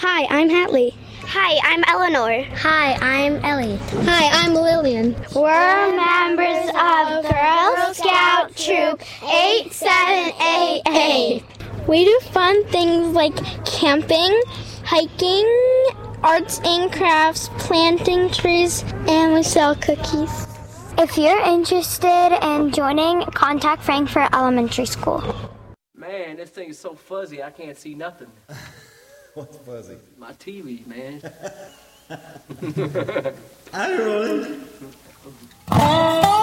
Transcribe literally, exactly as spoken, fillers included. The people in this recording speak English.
Hi, I'm Hatley. Hi, I'm Eleanor. Hi, I'm Ellie. Hi, I'm Lillian. We're members of Girl Scout Troop eight seven eight eight. We do fun things like camping, hiking, arts and crafts, planting trees, and we sell cookies. If you're interested in joining, contact Frankfort Elementary School. Man, this thing is so fuzzy, I can't see nothing. What's fuzzy? My T V, man. I don't know.